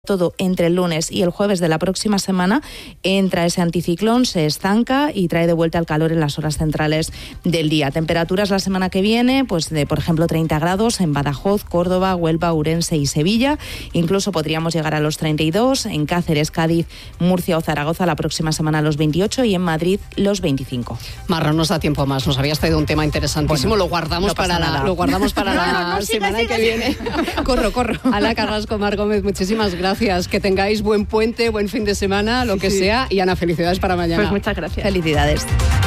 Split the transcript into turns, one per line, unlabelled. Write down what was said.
todo entre el lunes y el jueves de la próxima semana entra ese anticiclón, se estanca y trae de vuelta el calor en las horas centrales del día. Temperaturas la semana que viene, pues de por ejemplo 30 grados en Badajoz, Córdoba, Huelva, Ourense y Sevilla. Incluso podríamos llegar a los 32 en Cáceres, Cádiz, Murcia o Zaragoza la próxima semana los 28 y en Madrid los 25.
Mar, no nos da tiempo más. Nos habías traído un tema interesantísimo.
Bueno,
lo guardamos para la semana que viene.
Corro.
Ana Carrasco, Mar Gómez, muchísimas gracias. Que tengáis buen puente, buen fin de semana, lo que sea. Y Ana, felicidades para mañana.
Pues muchas gracias. Felicidades.